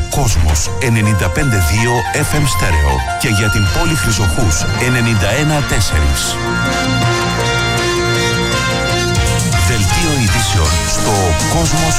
Κόσμος 95,2 FM στέρεο και για την πόλη Χρυσοχούς 91,4. Δελτίο ειδήσεων στο Κόσμος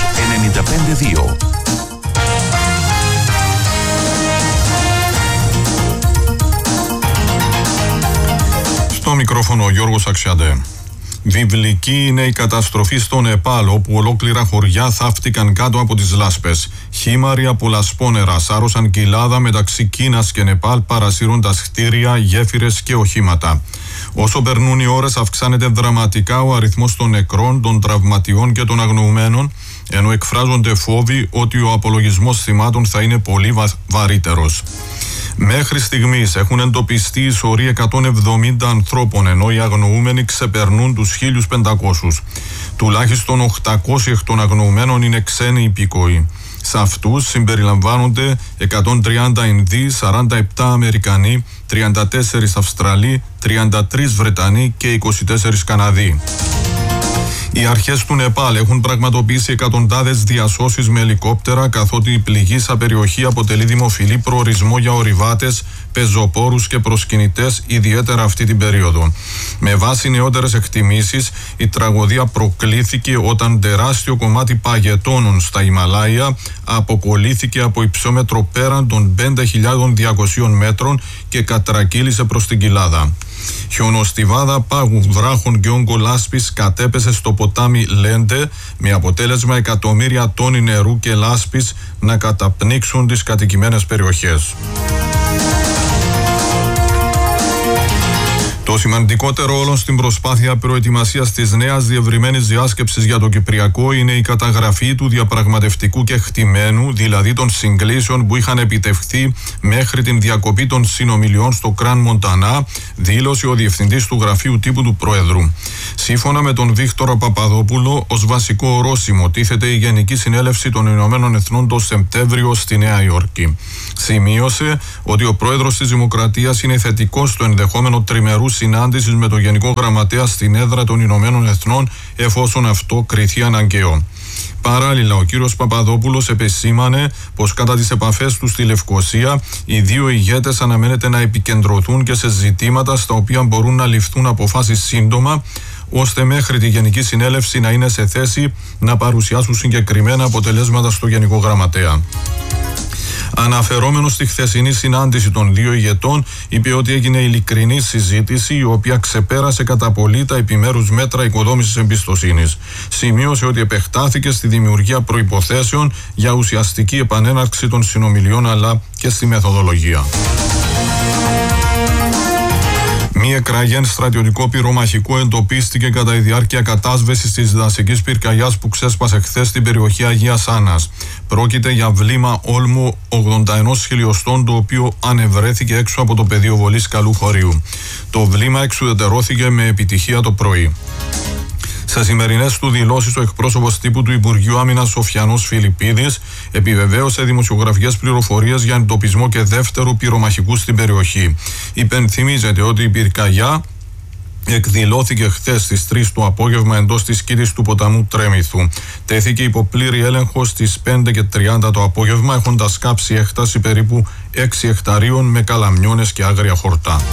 95,2. Στο μικρόφωνο ο Γιώργος Αξιαντέ. Βιβλική είναι η καταστροφή στο Νεπάλ, όπου ολόκληρα χωριά θαύτηκαν κάτω από τις λάσπες. Χήμαροι από λασπόνερα σάρωσαν κοιλάδα μεταξύ Κίνας και Νεπάλ, παρασύροντας κτίρια, γέφυρες και οχήματα. Όσο περνούν οι ώρες, αυξάνεται δραματικά ο αριθμός των νεκρών, των τραυματιών και των αγνοουμένων, ενώ εκφράζονται φόβοι ότι ο απολογισμός θυμάτων θα είναι πολύ βαρύτερος. Μέχρι στιγμής έχουν εντοπιστεί οι σωροί 170 ανθρώπων, ενώ οι αγνοούμενοι ξεπερνούν τους 1.500. Τουλάχιστον 800 εκ των αγνοουμένων είναι ξένοι υπηκόοι. Σε αυτούς συμπεριλαμβάνονται 130 Ινδοί, 47 Αμερικανοί, 34 Αυστραλοί, 33 Βρετανοί και 24 Καναδοί. Οι αρχές του Νεπάλ έχουν πραγματοποιήσει εκατοντάδες διασώσεις με ελικόπτερα, καθότι η πληγήσα περιοχή αποτελεί δημοφιλή προορισμό για ορειβάτες, πεζοπόρους και προσκυνητές, ιδιαίτερα αυτή την περίοδο. Με βάση νεότερες εκτιμήσεις, η τραγωδία προκλήθηκε όταν τεράστιο κομμάτι παγετώνων στα Ιμαλάια αποκολλήθηκε από υψόμετρο πέραν των 5.200 μέτρων και κατρακύλησε προς την κοιλάδα. Χιονοστιβάδα πάγου, βράχων και όγκο λάσπης κατέπεσε στο ποτάμι Λέντε, με αποτέλεσμα εκατομμύρια τόνοι νερού και λάσπης να καταπνίξουν τις κατοικημένες περιοχές. Το σημαντικότερο όλων στην προσπάθεια προετοιμασίας της νέας διευρυμένης διάσκεψης για το Κυπριακό είναι η καταγραφή του διαπραγματευτικού κεκτημένου, δηλαδή των συγκλήσεων που είχαν επιτευχθεί μέχρι την διακοπή των συνομιλιών στο Κραν Μοντανά, δήλωσε ο διευθυντής του Γραφείου Τύπου του Προέδρου. Σύμφωνα με τον Βίκτορα Παπαδόπουλο, ως βασικό ορόσημο τίθεται η Γενική Συνέλευση των Ηνωμένων Εθνών το Σεπτέμβριο στη Νέα Υόρκη. Σημείωσε ότι ο πρόεδρος της Δημοκρατίας είναι θετικός στο ενδεχόμενο τριμερού συνάντησης με τον Γενικό Γραμματέα στην έδρα των Ηνωμένων Εθνών, εφόσον αυτό κριθεί αναγκαίο. Παράλληλα, ο κύριος Παπαδόπουλος επεσήμανε πως κατά τις επαφές του στη Λευκοσία, οι δύο ηγέτες αναμένεται να επικεντρωθούν και σε ζητήματα στα οποία μπορούν να ληφθούν αποφάσεις σύντομα, ώστε μέχρι τη Γενική Συνέλευση να είναι σε θέση να παρουσιάσουν συγκεκριμένα αποτελέσματα στο Γενικό Γραμματέα. Αναφερόμενος στη χθεσινή συνάντηση των δύο ηγετών, είπε ότι έγινε ειλικρινή συζήτηση, η οποία ξεπέρασε κατά πολύ τα επιμέρους μέτρα οικοδόμησης εμπιστοσύνης. Σημείωσε ότι επεκτάθηκε στη δημιουργία προϋποθέσεων για ουσιαστική επανέναρξη των συνομιλιών, αλλά και στη μεθοδολογία. Μη εκραγέν στρατιωτικό πυρομαχικό εντοπίστηκε κατά τη διάρκεια κατάσβεσης της δασικής πυρκαγιάς που ξέσπασε χθες στην περιοχή Αγίας Άννας. Πρόκειται για βλήμα όλμου 81 χιλιοστών, το οποίο ανεβρέθηκε έξω από το πεδίο βολής Καλού Χωρίου. Το βλήμα εξουδετερώθηκε με επιτυχία το πρωί. Σε σημερινές του δηλώσεις, ο εκπρόσωπος τύπου του Υπουργείου Άμυνας Σοφιανός Φιλιππίδης επιβεβαίωσε δημοσιογραφικές πληροφορίες για εντοπισμό και δεύτερου πυρομαχικού στην περιοχή. Υπενθυμίζεται ότι η πυρκαγιά εκδηλώθηκε χθες στις 3 το απόγευμα εντός της κήτης του ποταμού Τρέμηθου. Τέθηκε υπό πλήρη έλεγχο στις 5:30 το απόγευμα, έχοντας κάψει έκταση περίπου 6 εκταρίων με καλαμιώνες και άγρια χορτά.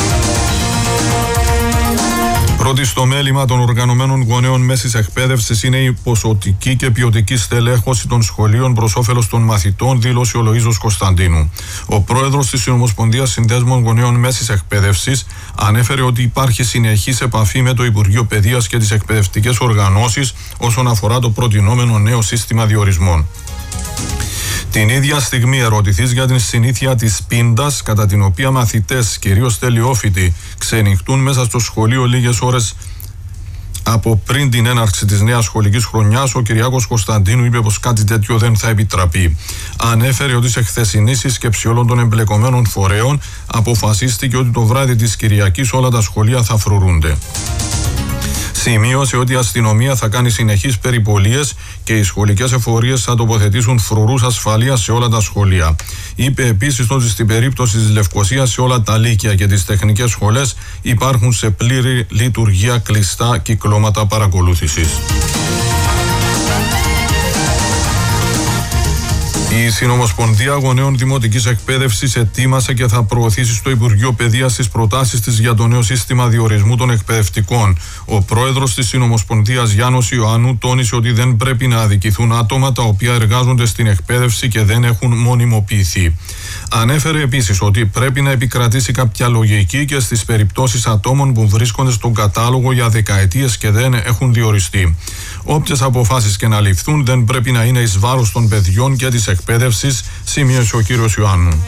Πρώτη στο μέλημα των οργανωμένων γονέων μέσης εκπαίδευσης είναι η ποσοτική και ποιοτική στελέχωση των σχολείων προς όφελος των μαθητών, δήλωσε ο Λοΐζος Κωνσταντίνου. Ο πρόεδρος της Συνομοσπονδίας Συνδέσμων Γονέων Μέσης Εκπαίδευσης ανέφερε ότι υπάρχει συνεχής επαφή με το Υπουργείο Παιδείας και τις εκπαιδευτικές οργανώσεις όσον αφορά το προτινόμενο νέο σύστημα διορισμών. Την ίδια στιγμή ερωτηθείς για την συνήθεια της πίντας, κατά την οποία μαθητές, κυρίως τελειόφοιτοι, ξενυχτούν μέσα στο σχολείο λίγες ώρες από πριν την έναρξη της νέας σχολικής χρονιάς, ο Κυριάκος Κωνσταντίνου είπε πως κάτι τέτοιο δεν θα επιτραπεί. Ανέφερε ότι σε χθεσινή σύσκεψη όλων των εμπλεκομένων φορέων αποφασίστηκε ότι το βράδυ της Κυριακής όλα τα σχολεία θα φρουρούνται. Σημείωσε ότι η αστυνομία θα κάνει συνεχείς περιπολίες και οι σχολικές εφορίες θα τοποθετήσουν φρουρούς ασφαλείας σε όλα τα σχολεία. Είπε επίσης ότι στην περίπτωση της Λευκοσίας σε όλα τα λύκεια και τις τεχνικές σχολές υπάρχουν σε πλήρη λειτουργία κλειστά κυκλώματα παρακολούθησης. Η Συνομοσπονδία Γονέων Δημοτικής Εκπαίδευσης ετοίμασε και θα προωθήσει στο Υπουργείο Παιδείας τις προτάσεις της για το νέο σύστημα διορισμού των εκπαιδευτικών. Ο πρόεδρος της Συνομοσπονδίας Γιάννος Ιωάννου τόνισε ότι δεν πρέπει να αδικηθούν άτομα τα οποία εργάζονται στην εκπαίδευση και δεν έχουν μονιμοποιηθεί. Ανέφερε επίσης ότι πρέπει να επικρατήσει κάποια λογική και στις περιπτώσεις ατόμων που βρίσκονται στον κατάλογο για δεκαετίες και δεν έχουν διοριστεί. Όποιες αποφάσεις και να ληφθούν δεν πρέπει να είναι εις βάρος των παιδιών και της εκπαίδευσης, σημείωσε ο κύριος Ιωάννου.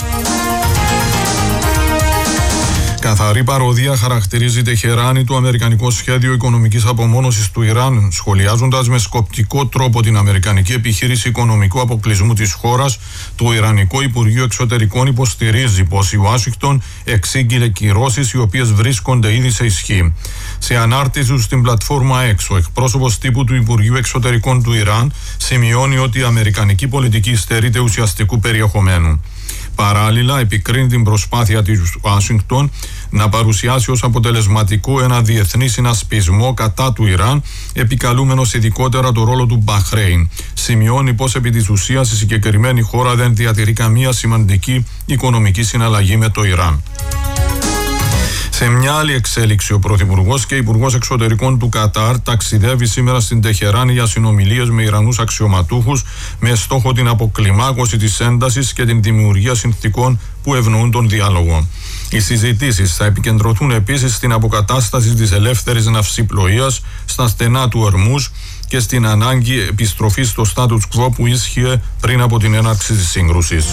Καθαρή παροδία χαρακτηρίζει η Τεχεράνη το αμερικανικό σχέδιο οικονομικής απομόνωσης του Ιράν, σχολιάζοντας με σκοπτικό τρόπο την αμερικανική επιχείρηση οικονομικού αποκλεισμού της χώρας. Το Ιρανικό Υπουργείο Εξωτερικών υποστηρίζει πως η Ουάσιγκτον εξήγηλε κυρώσεις οι οποίες βρίσκονται ήδη σε ισχύ. Σε ανάρτηση στην πλατφόρμα X, ο εκπρόσωπος τύπου του Υπουργείου Εξωτερικών του Ιράν σημειώνει ότι η αμερικανική πολιτική στερείται ουσιαστικού περιεχομένου. Παράλληλα, επικρίνει την προσπάθεια της Ουάσιγκτον να παρουσιάσει ως αποτελεσματικό ένα διεθνή συνασπισμό κατά του Ιράν, επικαλούμενος ειδικότερα το ρόλο του Μπαχρέιν. Σημειώνει πως επί της ουσίας η συγκεκριμένη χώρα δεν διατηρεί καμία σημαντική οικονομική συναλλαγή με το Ιράν. Σε μια άλλη εξέλιξη, ο Πρωθυπουργός και Υπουργός Εξωτερικών του Κατάρ ταξιδεύει σήμερα στην Τεχεράνη για συνομιλίες με Ιρανούς αξιωματούχους με στόχο την αποκλιμάκωση της έντασης και την δημιουργία συνθηκών που ευνοούν τον διάλογο. Οι συζητήσεις θα επικεντρωθούν επίσης στην αποκατάσταση της ελεύθερης ναυσιπλοείας στα στενά του Ορμούζ και στην ανάγκη επιστροφής στο status quo που ίσχυε πριν από την έναρξη της σύγκρουσης.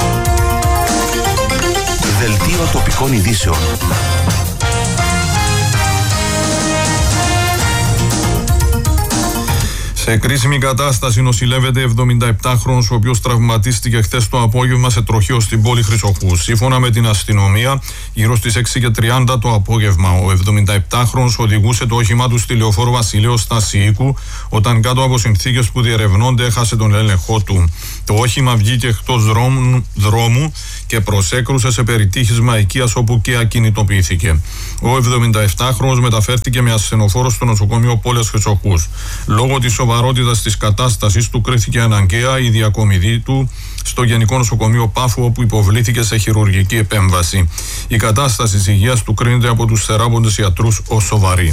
Δελτίο τοπικών ειδήσεων. Σε κρίσιμη κατάσταση νοσηλεύεται 77χρονος, ο οποίος τραυματίστηκε χθες το απόγευμα σε τροχαίο στην πόλη Χρυσοχού. Σύμφωνα με την αστυνομία, γύρω στις 6:30 το απόγευμα, ο 77χρονος οδηγούσε το όχημά του στη λεωφόρο Βασιλέως Στασιοίκου, όταν κάτω από συνθήκες που διερευνώνται έχασε τον έλεγχό του. Το όχημα βγήκε εκτός δρόμου και προσέκρουσε σε περιτύχισμα οικίας, όπου και ακινητοποιήθηκε. Ο 77χρονος μεταφέρθηκε με ασθενοφόρο στο νοσοκομείο πόλης Χρυσοχούς. Λόγω της σοβαρότητας της κατάστασης του κρίθηκε αναγκαία η διακομιδή του στο Γενικό Νοσοκομείο Πάφου, όπου υποβλήθηκε σε χειρουργική επέμβαση. Η κατάσταση της υγείας του κρίνεται από τους θεράποντες ιατρούς ως σοβαρή.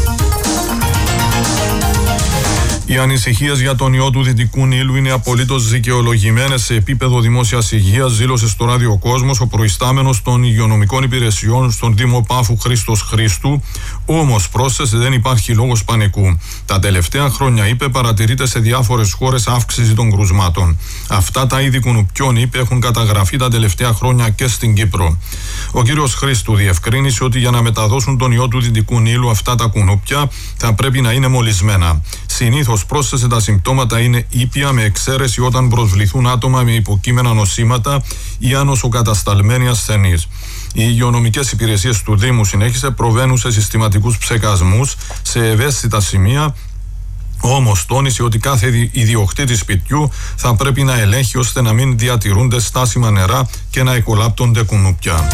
Οι ανησυχίες για τον ιό του Δυτικού Νείλου είναι απολύτως δικαιολογημένες σε επίπεδο δημόσιας υγείας, δήλωσε στο Ράδιο Κόσμος ο προϊστάμενος των υγειονομικών υπηρεσιών στον Δήμο Πάφου Χρήστος Χρήστου. Όμως, πρόσθεσε, δεν υπάρχει λόγος πανικού. Τα τελευταία χρόνια, είπε, παρατηρείται σε διάφορες χώρες αύξηση των κρουσμάτων. Αυτά τα είδη κουνουπιών, είπε, έχουν καταγραφεί τα τελευταία χρόνια και στην Κύπρο. Ο κύριος Χρήστου διευκρίνησε ότι για να μεταδώσουν τον ιό του Δυτικού Νείλου αυτά τα κουνούπια θα πρέπει να είναι μολυσμένα. Συνήθως, πρόσθεσε, τα συμπτώματα είναι ήπια, με εξαίρεση όταν προσβληθούν άτομα με υποκείμενα νοσήματα ή ανοσοκατασταλμένοι ασθενείς. Οι υγειονομικές υπηρεσίες του Δήμου, συνέχισε, προβαίνουν σε συστηματικούς ψεκασμούς σε ευαίσθητα σημεία. Όμως τόνισε ότι κάθε ιδιοκτήτης σπιτιού θα πρέπει να ελέγχει ώστε να μην διατηρούνται στάσιμα νερά και να εκολάπτονται κουνούπια.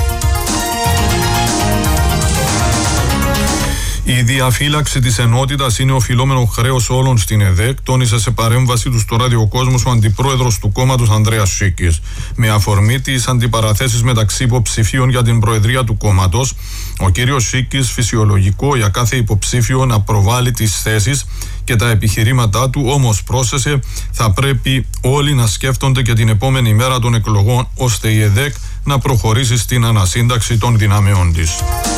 Η διαφύλαξη της ενότητας είναι οφειλόμενο χρέος όλων στην ΕΔΕΚ, τόνισε σε παρέμβαση του στο Ράδιο Κόσμος ο αντιπρόεδρος του κόμματος Ανδρέας Σίκης. Με αφορμή τις αντιπαραθέσεις μεταξύ υποψηφίων για την προεδρία του κόμματος, ο κύριος Σίκης, φυσιολογικό για κάθε υποψήφιο να προβάλλει τις θέσεις και τα επιχειρήματά του, όμως πρόσθεσε, θα πρέπει όλοι να σκέφτονται και την επόμενη μέρα των εκλογών, ώστε η ΕΔΕΚ να προχωρήσει στην ανασύνταξη των δυνάμεών της.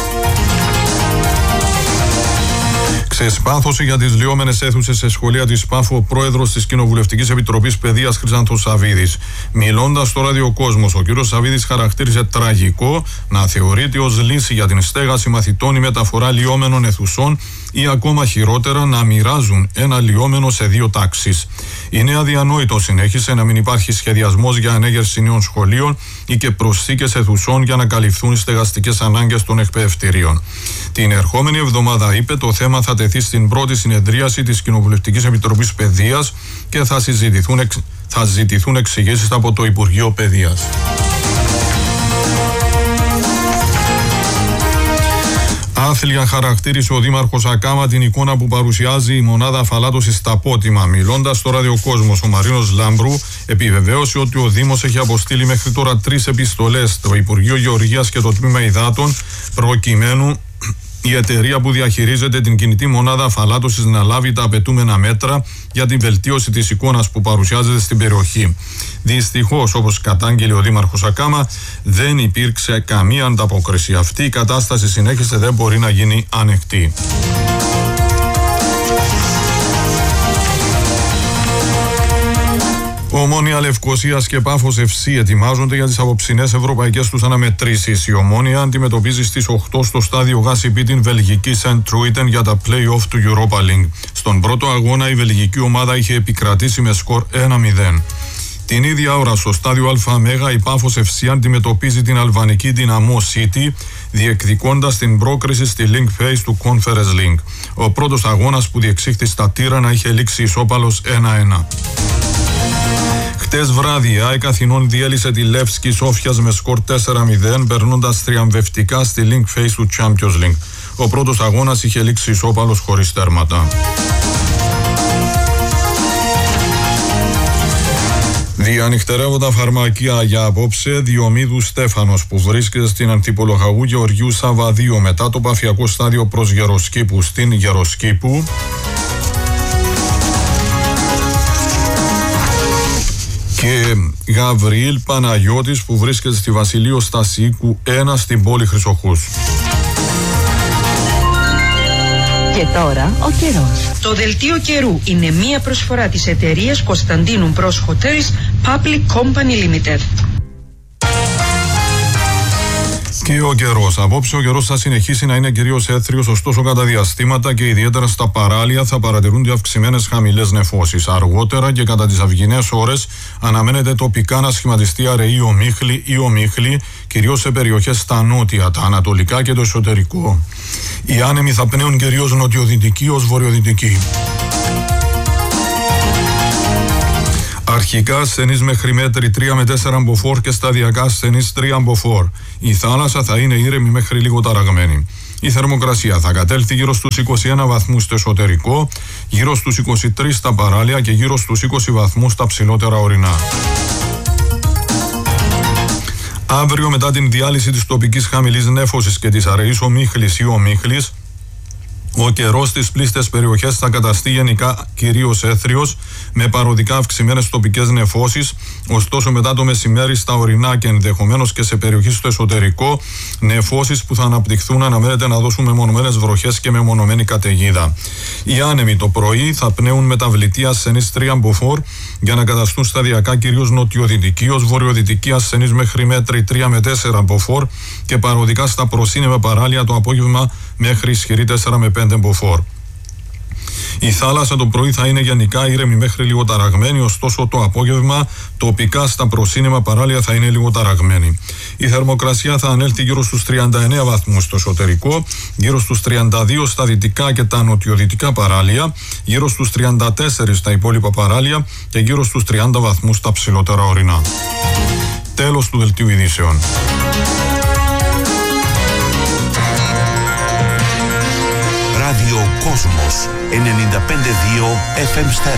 Ξεσπάθωσε για τις λιώμενες αίθουσες σε σχολεία της Πάφου ο πρόεδρος της Κοινοβουλευτικής Επιτροπής Παιδείας Χρυσάνθος Σαβίδης. Μιλώντας στο Ράδιο Κόσμος, ο κ. Σαβίδης χαρακτήρισε τραγικό να θεωρείται ως λύση για την στέγαση μαθητών η μεταφορά λιώμενων αιθουσών ή ακόμα χειρότερα να μοιράζουν ένα λιώμενο σε δύο τάξεις. Είναι αδιανόητο, συνέχισε, να μην υπάρχει σχεδιασμός για ανέγερση νέων σχολείων ή και προσθήκες αιθουσών για να καλυφθούν οι στεγαστικές ανάγκες των εκπαιδευτηρίων. Την ερχόμενη εβδομάδα, είπε, το θέμα θα τεθεί στην πρώτη συνεδρίαση της Κοινοβουλευτικής Επιτροπής Παιδείας και θα ζητηθούν εξηγήσεις από το Υπουργείο Παιδείας. Άθλια χαρακτήρισε ο Δήμαρχος Ακάμα την εικόνα που παρουσιάζει η μονάδα αφαλάτωσης στα Πότιμα. Μιλώντας στο ραδιοκόσμος, ο Μαρίνος Λάμπρου επιβεβαίωσε ότι ο Δήμος έχει αποστείλει μέχρι τώρα 3 επιστολές στο Υπουργείο Γεωργίας και το Τμήμα Υδάτων, προκειμένου η εταιρεία που διαχειρίζεται την κινητή μονάδα αφαλάτωσης να λάβει τα απαιτούμενα μέτρα για την βελτίωση της εικόνας που παρουσιάζεται στην περιοχή. Δυστυχώς, όπως κατάγγειλε ο Δήμαρχος Ακάμα, δεν υπήρξε καμία ανταπόκριση. Αυτή η κατάσταση συνέχισε, δεν μπορεί να γίνει ανεκτή. Ομόνια Λευκωσίας και Πάφος FC ετοιμάζονται για τις απόψινές ευρωπαϊκές τους αναμετρήσεις. Η Ομόνια αντιμετωπίζει στις 8 στο στάδιο Γάσιπι την βελγική Σεντ Τρούιτεν για τα play-off του Europa League. Στον πρώτο αγώνα η βελγική ομάδα είχε επικρατήσει με σκορ 1-0. Την ίδια ώρα στο στάδιο ΑΜΕΓΑ η Πάφος FC αντιμετωπίζει την αλβανική Δυναμό City, διεκδικώντας την πρόκριση στη Link Phase του Conference League. Ο πρώτος αγώνας που διεξήχθη στα Τύρανα είχε λήξει ισόπαλος 1-1. Χτες βράδυ η ΑΕΚ Αθηνών διέλυσε τη Λεύσκη Σόφιας με σκορ 4-0, περνώντας τριαμβευτικά στη Link Phase του Champions League. Ο πρώτος αγώνας είχε λήξει ισόπαλος χωρίς τέρματα. Διανυχτερεύοντα φαρμακεία για απόψε, Διομήδου Στέφανος που βρίσκεται στην Αντιπολογαγού Γεωργίου Σάβα 2 μετά το παφιακό στάδιο προς Γεροσκήπου στην Γεροσκήπου. Και Γαβριήλ Παναγιώτης που βρίσκεται στη Βασιλείο Στασίκου 1 στην πόλη Χρυσοχούς. Και τώρα ο καιρός. Το δελτίο καιρού είναι μία προσφορά της εταιρείας Κωνσταντίνου Μπρος Hotels Public Company Limited. Και ο καιρός. Απόψε ο καιρός θα συνεχίσει να είναι κυρίως έθριος, ωστόσο κατά διαστήματα και ιδιαίτερα στα παράλια θα παρατηρούνται αυξημένες χαμηλές νεφώσεις. Αργότερα και κατά τις αυγινές ώρες αναμένεται τοπικά να σχηματιστεί αραιή ομίχλη ή ομίχλη, κυρίως σε περιοχές στα νότια, τα ανατολικά και το εσωτερικό. Οι άνεμοι θα πνέουν κυρίως νοτιοδυτικοί ως βορειοδυτικοί. Αρχικά ασθενείς μέχρι μέτρη 3 με 4 μποφόρ και σταδιακά ασθενείς 3 μποφόρ. Η θάλασσα θα είναι ήρεμη μέχρι λίγο ταραγμένη. Η θερμοκρασία θα κατέλθει γύρω στους 21 βαθμούς στο εσωτερικό, γύρω στους 23 στα παράλια και γύρω στους 20 βαθμούς στα ψηλότερα ορεινά. Αύριο μετά την διάλυση της τοπικής χαμηλής νέφωσης και της αραιής ομίχλης ή ομίχλης, ο καιρός στις πλήστες περιοχές θα καταστεί γενικά κυρίως έθριος, με παροδικά αυξημένες τοπικές νεφώσεις, ωστόσο μετά το μεσημέρι στα ορεινά και ενδεχομένως και σε περιοχές στο εσωτερικό, νεφώσεις που θα αναπτυχθούν αναμένεται να δώσουν μεμονωμένες βροχές και μεμονωμένη καταιγίδα. Οι άνεμοι το πρωί θα πνέουν μεταβλητή ασθενείς 3 μποφόρ για να καταστούν σταδιακά κυρίως νοτιοδυτικοί ως βορειοδυτικοί ασθενείς μέχρι μέτρη 3 με 4 μποφόρ και παροδικά στα προσύννεμα παράλια το απόγευμα μέχρι ισχυρή 4 με 5 μποφόρ. Η θάλασσα το πρωί θα είναι γενικά ήρεμη μέχρι λίγο ταραγμένη, ωστόσο το απόγευμα τοπικά στα προσύννεμα παράλια θα είναι λίγο ταραγμένη. Η θερμοκρασία θα ανέλθει γύρω στους 39 βαθμούς στο εσωτερικό, γύρω στους 32 στα δυτικά και τα νοτιοδυτικά παράλια, γύρω στους 34 στα υπόλοιπα παράλια και γύρω στους 30 βαθμούς στα ψηλότερα ορεινά. Τέλος του δελτίου ειδήσεων. Ράδιο Κόσμος 95,2 FM Stereo.